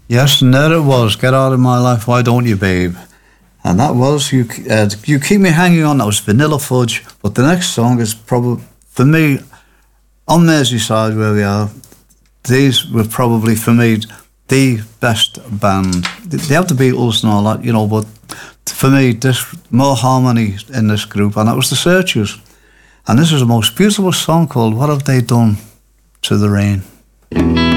Yes, and there it was. Get out of my life, why don't you, babe? And that was You Keep Me Hanging On. That was Vanilla Fudge. But the next song is probably, for me, on Merseyside where we are, these were probably, for me, the best band. They have the Beatles and all that, you know, but for me, there's more harmony in this group, and that was the Searchers. And this is the most beautiful song called What Have They Done to the Rain?